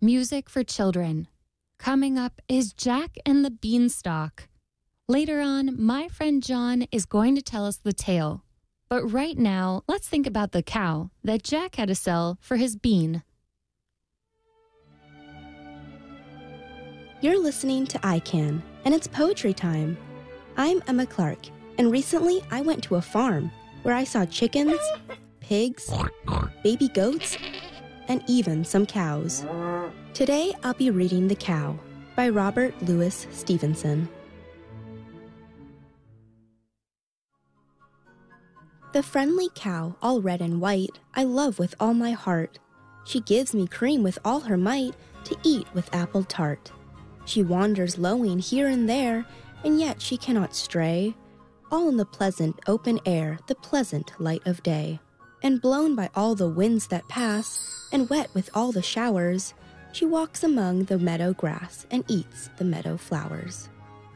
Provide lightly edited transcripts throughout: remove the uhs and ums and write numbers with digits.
music for children. Coming up is Jack and the Beanstalk. Later on, my friend John is going to tell us the tale. But right now, let's think about the cow that Jack had to sell for his bean. You're listening to iCan, and it's poetry time. I'm Emma Clark, and recently I went to a farm where I saw chickens, pigs, baby goats, and even some cows. Today I'll be reading The Cow by Robert Louis Stevenson. The friendly cow, all red and white, I love with all my heart. She gives me cream with all her might to eat with apple tart. She wanders lowing here and there, and yet she cannot stray, all in the pleasant open air, the pleasant light of day. And blown by all the winds that pass, and wet with all the showers, she walks among the meadow grass and eats the meadow flowers.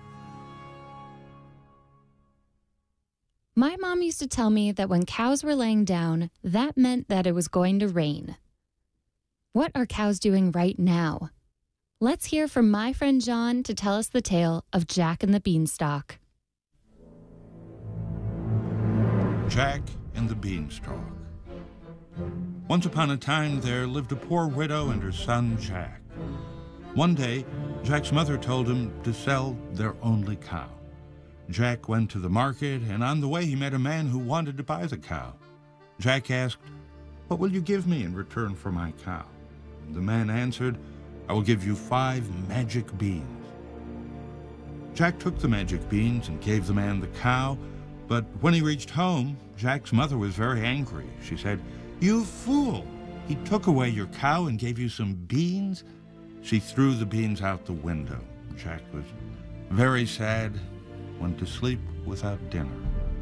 My mom used to tell me that when cows were laying down, that meant that it was going to rain. What are cows doing right now? Let's hear from my friend John to tell us the tale of Jack and the Beanstalk. Jack and the Beanstalk. Once upon a time, there lived a poor widow and her son, Jack. One day, Jack's mother told him to sell their only cow. Jack went to the market, and on the way he met a man who wanted to buy the cow. Jack asked, "What will you give me in return for my cow?" The man answered, "I will give you 5 magic beans." Jack took the magic beans and gave the man the cow, but when he reached home, Jack's mother was very angry. She said, "You fool! He took away your cow and gave you some beans?" She threw the beans out the window. Jack was very sad, went to sleep without dinner.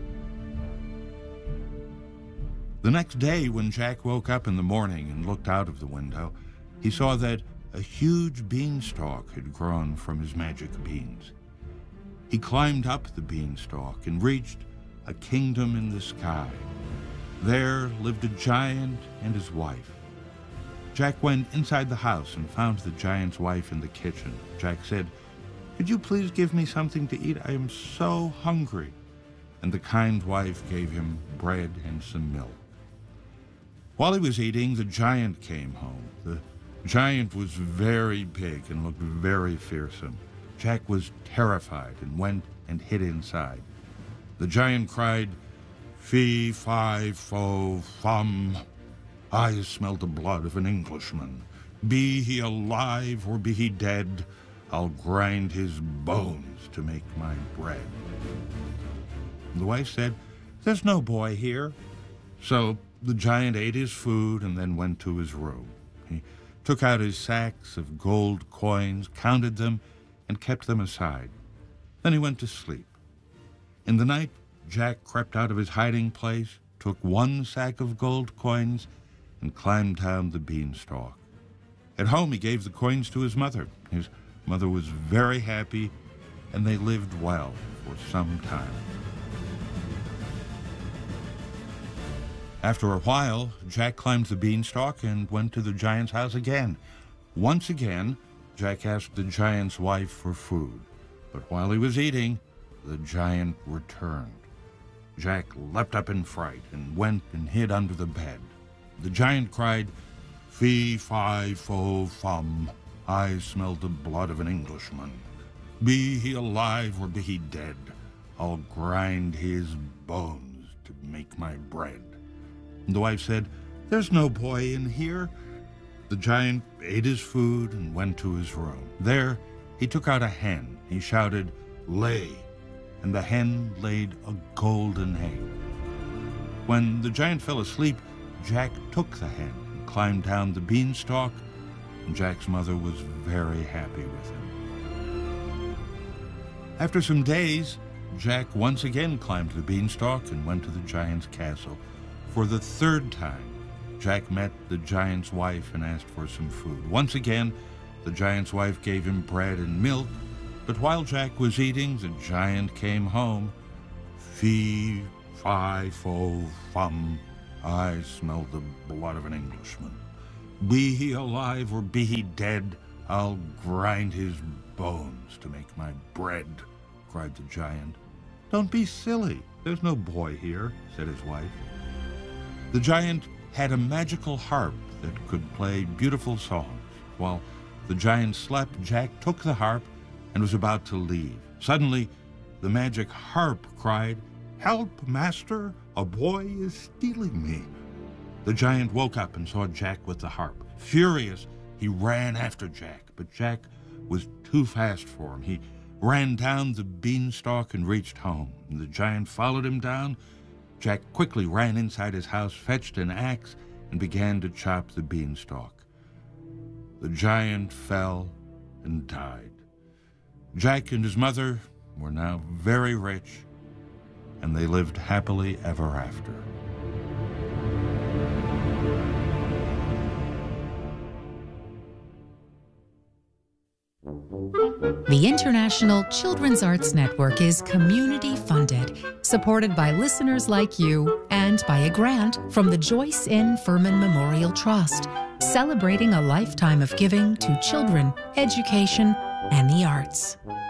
The next day, when Jack woke up in the morning and looked out of the window, he saw that a huge beanstalk had grown from his magic beans. He climbed up the beanstalk and reached a kingdom in the sky. There lived a giant and his wife. Jack went inside the house and found the giant's wife in the kitchen. Jack said, "Could you please give me something to eat? I am so hungry." And the kind wife gave him bread and some milk. While he was eating, the giant came home. The giant was very big and looked very fearsome. Jack was terrified and went and hid inside. The giant cried, "Fee, fi, fo, fum. I smell the blood of an Englishman. Be he alive or be he dead, I'll grind his bones to make my bread." The wife said, "There's no boy here." So the giant ate his food and then went to his room. He took out his sacks of gold coins, counted them, and kept them aside. Then he went to sleep. In the night, Jack crept out of his hiding place, took 1 sack of gold coins, and climbed down the beanstalk. At home, he gave the coins to his mother. His mother was very happy, and they lived well for some time. After a while, Jack climbed the beanstalk and went to the giant's house again. Once again, Jack asked the giant's wife for food. But while he was eating, the giant returned. Jack leapt up in fright and went and hid under the bed. The giant cried, "Fee, fi, fo, fum. I smell the blood of an Englishman. Be he alive or be he dead, I'll grind his bones to make my bread." And the wife said, "There's no boy in here." The giant ate his food and went to his room. There, he took out a hen. He shouted, "Lay," and the hen laid a golden egg. When the giant fell asleep, Jack took the hen and climbed down the beanstalk, and Jack's mother was very happy with him. After some days, Jack once again climbed the beanstalk and went to the giant's castle. For the 3rd time, Jack met the giant's wife and asked for some food. Once again, the giant's wife gave him bread and milk, but while Jack was eating, the giant came home. "Fee, fi, fo, fum. I smell the blood of an Englishman. Be he alive or be he dead, I'll grind his bones to make my bread, cried the giant. Don't be silly. There's no boy here, said his wife. The giant had a magical harp that could play beautiful songs. While the giant slept, Jack took the harp and was about to leave. Suddenly, the magic harp cried, "Help, master! A boy is stealing me." The giant woke up and saw Jack with the harp. Furious, he ran after Jack, but Jack was too fast for him. He ran down the beanstalk and reached home. The giant followed him down. Jack quickly ran inside his house, fetched an axe, and began to chop the beanstalk. The giant fell and died. Jack and his mother were now very rich, and they lived happily ever after. The International Children's Arts Network is community-funded, supported by listeners like you, and by a grant from the Joyce N. Furman Memorial Trust, celebrating a lifetime of giving to children, education, and the arts.